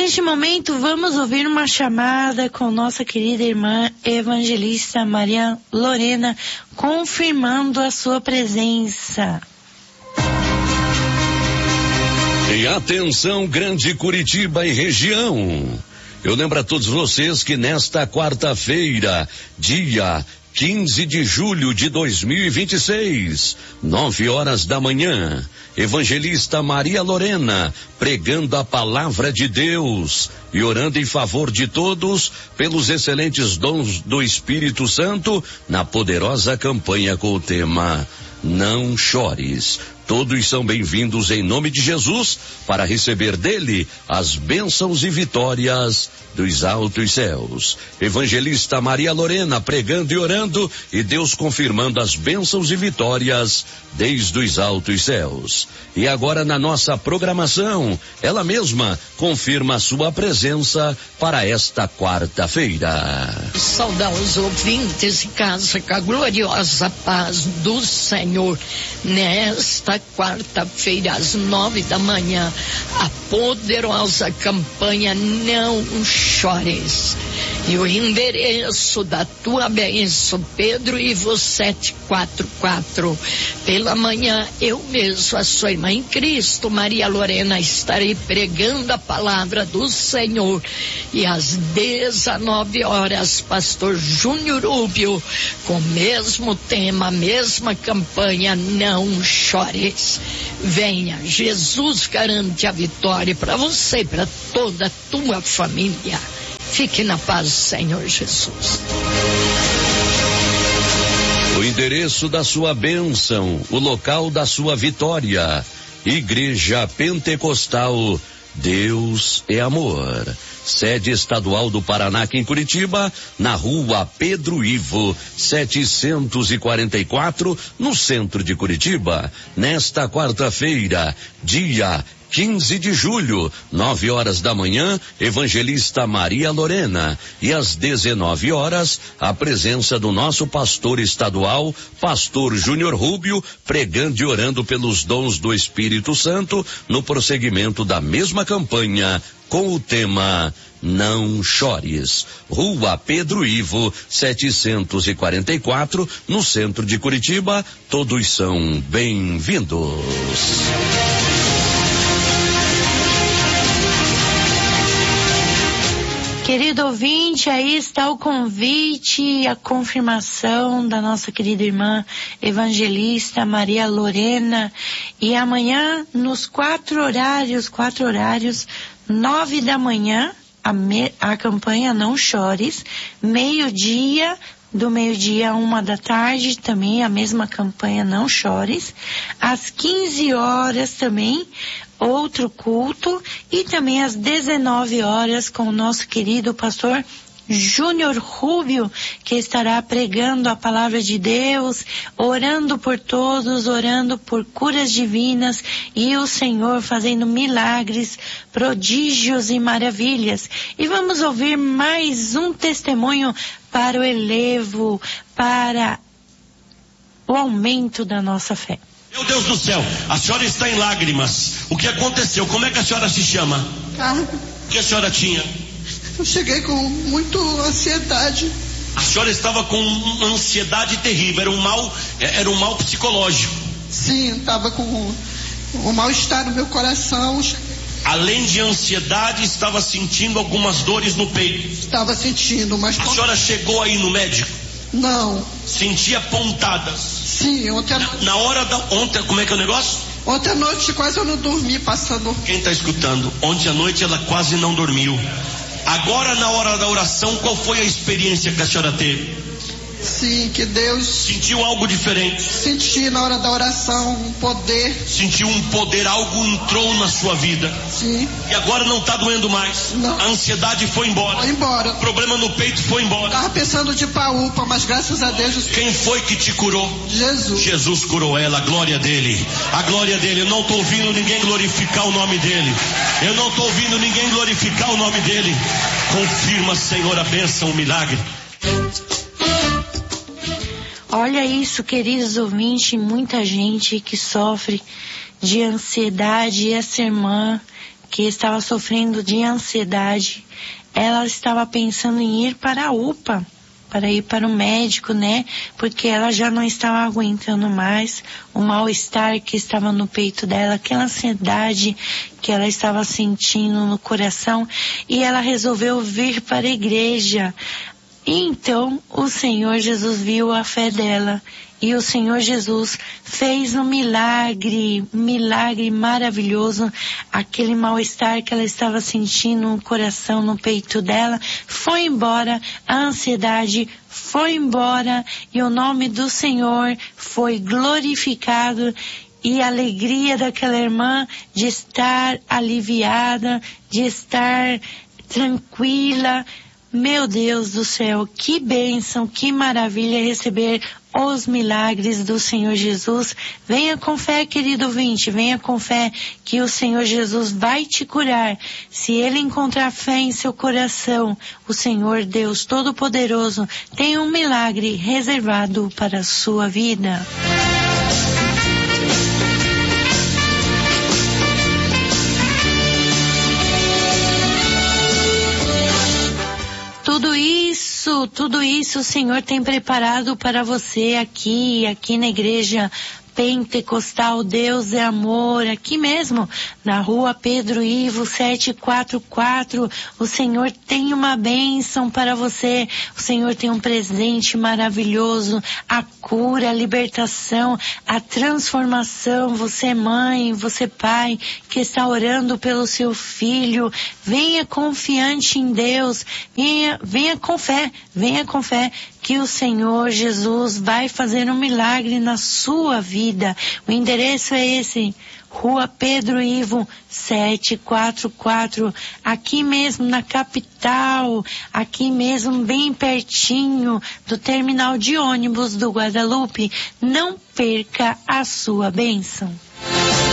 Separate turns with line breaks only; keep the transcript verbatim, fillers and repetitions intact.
neste momento vamos ouvir uma chamada com nossa querida irmã evangelista Maria Lorena, confirmando a sua presença.
E atenção, Grande Curitiba e região. Eu lembro a todos vocês que nesta quarta-feira, dia quinze de julho de dois mil e vinte e seis, nove horas da manhã, evangelista Maria Lorena, pregando a palavra de Deus e orando em favor de todos pelos excelentes dons do Espírito Santo na poderosa campanha com o tema Não Chores. Todos são bem-vindos em nome de Jesus para receber dele as bênçãos e vitórias dos altos céus. Evangelista Maria Lorena pregando e orando e Deus confirmando as bênçãos e vitórias desde os altos céus. E agora na nossa programação, ela mesma confirma a sua presença para esta quarta-feira.
Saudar os ouvintes em casa com a gloriosa paz do Senhor. Nesta quarta-feira, às nove da manhã, a poderosa campanha Não Chores. E o endereço da tua bênção, Pedro Ivo sete quatro quatro. Pela manhã, eu mesmo, a sua irmã em Cristo, Maria Lorena, estarei pregando a palavra do Senhor. E às dezenove horas, pastor Júnior Rubio, com o mesmo tema, a mesma campanha, Não Chores. Venha, Jesus garante a vitória para você e para toda a tua família. Fique na paz do Senhor Jesus.
O endereço da sua bênção, o local da sua vitória. Igreja Pentecostal Deus é Amor. Sede estadual do Paraná aqui em Curitiba, na rua Pedro Ivo, setecentos e quarenta e quatro, no centro de Curitiba. Nesta quarta-feira, dia quinze de julho, nove horas da manhã, evangelista Maria Lorena. E às dezenove horas, a presença do nosso pastor estadual, pastor Júnior Rubio, pregando e orando pelos dons do Espírito Santo, no prosseguimento da mesma campanha, com o tema Não Chores. Rua Pedro Ivo, setecentos e quarenta e quatro, no centro de Curitiba. Todos são bem-vindos.
Querido ouvinte, aí está o convite e a confirmação da nossa querida irmã evangelista Maria Lorena. E amanhã, nos quatro horários, quatro horários, nove da manhã, a, me, a campanha Não Chores, meio-dia, do meio-dia a uma da tarde, também a mesma campanha Não Chores, às quinze horas também, outro culto, e também às dezenove horas com o nosso querido pastor Júnior Rubio, que estará pregando a palavra de Deus, orando por todos, orando por curas divinas e o Senhor fazendo milagres, prodígios e maravilhas. E vamos ouvir mais um testemunho para o elevo, para o aumento da nossa fé.
Meu Deus do céu, a senhora está em lágrimas. O que aconteceu? Como é que a senhora se chama?
Carmen.
O que a senhora tinha?
Eu cheguei com muita ansiedade.
A senhora estava com uma ansiedade terrível, era um mal, era um mal psicológico.
Sim, estava com um mal-estar no meu coração.
Além de ansiedade, estava sentindo algumas dores no peito.
Estava sentindo, mas...
A senhora chegou aí no médico?
Não.
Sentia pontadas?
Sim, ontem à
na,
noite.
Na hora da... Ontem, como é que é o negócio?
Ontem à noite quase eu não dormi, passando...
Quem está escutando? Ontem à noite ela quase não dormiu. Agora, na hora da oração, qual foi a experiência que a senhora teve?
Sim, que Deus...
Sentiu algo diferente?
Senti na hora da oração um poder.
Sentiu um poder, algo entrou na sua vida.
Sim.
E agora não está doendo mais?
Não.
A ansiedade foi embora?
Foi embora.
O problema no peito foi embora?
Estava pensando de paúpa, mas graças a Deus...
Quem foi que te curou?
Jesus.
Jesus curou ela, a glória dele. A glória dele. Eu não estou ouvindo ninguém glorificar o nome dele. Eu não estou ouvindo ninguém glorificar o nome dele. Confirma, Senhor, a bênção, o milagre.
Olha isso, queridos ouvintes, muita gente que sofre de ansiedade. E essa irmã que estava sofrendo de ansiedade. Ela estava pensando em ir para a U P A, para ir para o médico, né? Porque ela já não estava aguentando mais o mal-estar que estava no peito dela, aquela ansiedade que ela estava sentindo no coração, e ela resolveu vir para a igreja. E então o Senhor Jesus viu a fé dela, e o Senhor Jesus fez um milagre, um milagre maravilhoso. Aquele mal-estar que ela estava sentindo no coração, no peito dela, foi embora, a ansiedade foi embora, e o nome do Senhor foi glorificado, e a alegria daquela irmã de estar aliviada, de estar tranquila. Meu Deus do céu, que bênção, que maravilha receber os milagres do Senhor Jesus. Venha com fé, querido ouvinte, venha com fé que o Senhor Jesus vai te curar. Se Ele encontrar fé em seu coração, o Senhor Deus Todo-Poderoso tem um milagre reservado para a sua vida. Tudo isso, tudo isso o Senhor tem preparado para você aqui, aqui na igreja Pentecostal Deus é Amor, aqui mesmo, na rua Pedro Ivo setecentos e quarenta e quatro, o Senhor tem uma bênção para você, o Senhor tem um presente maravilhoso, a cura, a libertação, a transformação. Você mãe, você pai, que está orando pelo seu filho, venha confiante em Deus, venha, venha com fé, venha com fé, que o Senhor Jesus vai fazer um milagre na sua vida. O endereço é esse, Rua Pedro Ivo setecentos e quarenta e quatro, aqui mesmo na capital, aqui mesmo bem pertinho do terminal de ônibus do Guadalupe. Não perca a sua bênção.